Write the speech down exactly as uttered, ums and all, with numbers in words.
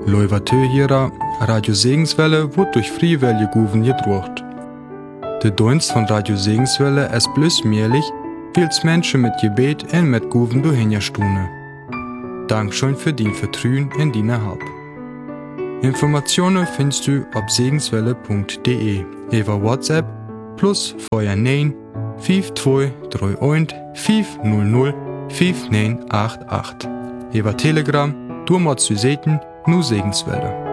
Leuvatö hierer, Radio Segenswelle wird durch Friewelle Guven gedruckt. Der Dienst von Radio Segenswelle ist bloß möglich, weil es Menschen mit Gebet und mit Guven durchhinterstune. Dankeschön für dein Vertrauen in deine Halb. Informationen findest du auf segenswelle punkt de, über WhatsApp plus vier neun fünf zwei drei eins fünf null null fünf neun acht acht. Über Telegram, du machst du Seiten, nur Segenswelle.